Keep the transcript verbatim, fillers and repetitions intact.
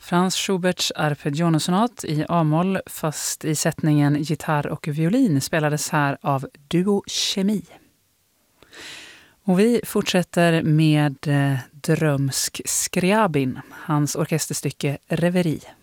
Franz Schuberts arpeggione-sonat i A-moll, fast i sättningen gitarr och violin, spelades här av Duo Kemi. Och vi fortsätter med eh, drömsk Scriabin, hans orkesterstycke Reverie.